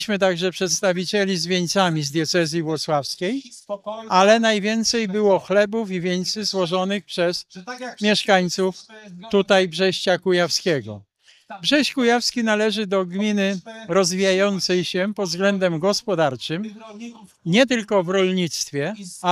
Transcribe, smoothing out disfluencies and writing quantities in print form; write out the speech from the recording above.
Mieliśmy także przedstawicieli z wieńcami z diecezji włocławskiej, ale najwięcej było chlebów i wieńcy złożonych przez mieszkańców tutaj Brześcia Kujawskiego. Brześć Kujawski należy do gminy rozwijającej się pod względem gospodarczym, nie tylko w rolnictwie,